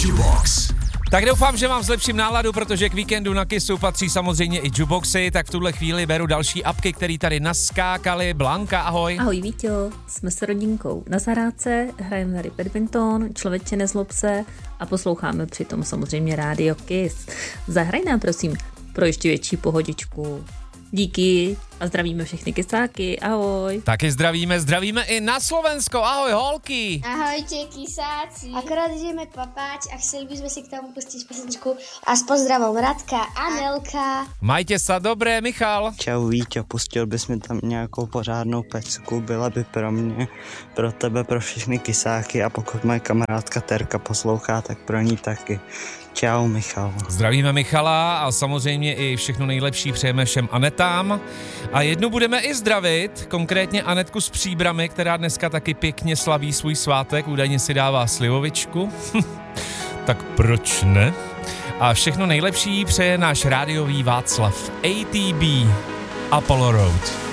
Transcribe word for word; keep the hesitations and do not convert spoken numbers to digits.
Jubox. Tak doufám, že mám zlepším náladu, protože k víkendu na Kissu patří samozřejmě i juboxy, tak v tuhle chvíli beru další apky, které tady naskákaly. Blanka, ahoj. Ahoj Víťo, jsme s rodinkou na zahrádce, hrajeme hry badminton, člověče nezlob se a posloucháme přitom samozřejmě rádio Kiss. Zahraj nám prosím pro ještě větší pohodičku. Díky a zdravíme všechny kysáky, ahoj. Taky zdravíme, zdravíme i na Slovensko, ahoj holky. Ahojte kysáci. Akorát ideme papáč a chceli by sme si k tomu pustiť pesničku a s pozdravom Radka a Nelka. Majte sa dobré, Michal. Čau Víťo, pustil bys mi tam nějakou pořádnou pecku, byla by pro mě, pro tebe, pro všechny kysáky a pokud moje kamarádka Terka poslouchá, tak pro ní taky. Čau Michal. Zdravíme Michala a samozřejmě i všechno nejlepší přejeme všem Anetám. A jednu budeme i zdravit, konkrétně Anetku z Příbramy, která dneska taky pěkně slaví svůj svátek, údajně si dává slivovičku. Tak proč ne? A všechno nejlepší přeje náš rádiový Václav. A T B Apollo Road.